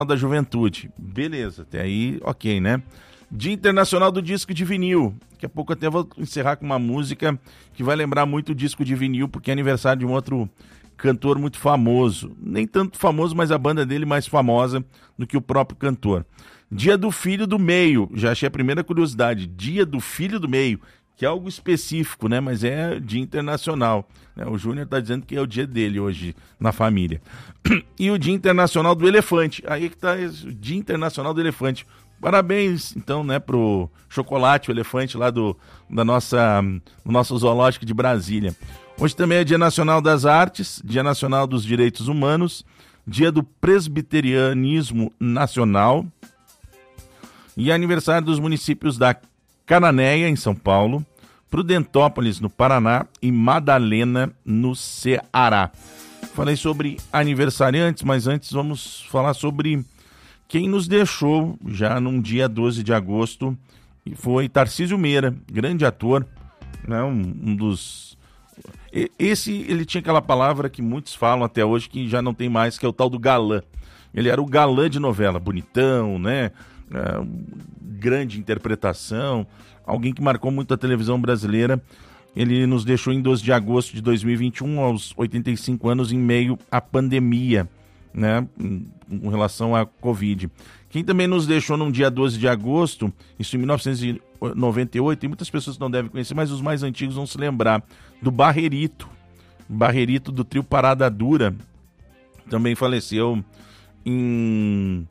da Juventude. Beleza, até aí, ok, né? Dia Internacional do Disco de Vinil. Daqui a pouco até vou encerrar com uma música que vai lembrar muito o disco de vinil, porque é aniversário de um outro cantor muito famoso. Nem tanto famoso, mas a banda dele mais famosa do que o próprio cantor. Dia do Filho do Meio. Já achei a primeira curiosidade. Dia do Filho do Meio, que é algo específico, né? Mas é dia internacional. O Júnior está dizendo que é o dia dele hoje na família. E o Dia Internacional do Elefante. Aí que está o Dia Internacional do Elefante. Parabéns, então, né, pro Chocolate, o elefante lá do nosso zoológico de Brasília. Hoje também é Dia Nacional das Artes, Dia Nacional dos Direitos Humanos, Dia do Presbiterianismo Nacional e aniversário dos municípios da Cananéia, em São Paulo, Prudentópolis, no Paraná, e Madalena, no Ceará. Falei sobre aniversariantes, mas antes vamos falar sobre quem nos deixou já num dia 12 de agosto, e foi Tarcísio Meira, grande ator, né, um dos... ele tinha aquela palavra que muitos falam até hoje, que já não tem mais, que é o tal do galã. Ele era o galã de novela, bonitão, né, grande interpretação, alguém que marcou muito a televisão brasileira. Ele nos deixou em 12 de agosto de 2021, aos 85 anos, em meio à pandemia, né, com relação à Covid. Quem também nos deixou num dia 12 de agosto, isso em 1998, tem muitas pessoas que não devem conhecer, mas os mais antigos vão se lembrar, do Barrerito do trio Parada Dura, também faleceu em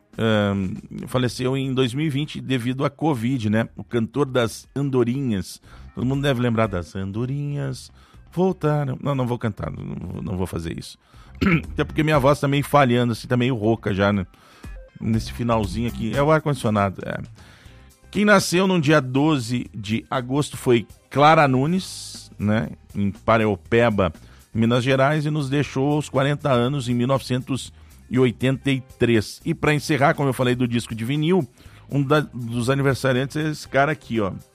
2020 devido à Covid, né? O cantor das Andorinhas, todo mundo deve lembrar das Andorinhas voltaram. Não vou cantar, não vou fazer isso. Até porque minha voz tá meio falhando, assim, tá meio rouca já, né? Nesse finalzinho aqui. É o ar-condicionado. Quem nasceu no dia 12 de agosto foi Clara Nunes, né? Em Paraopeba, Minas Gerais, e nos deixou aos 40 anos em 1983. E para encerrar, como eu falei do disco de vinil, dos aniversariantes é esse cara aqui, ó.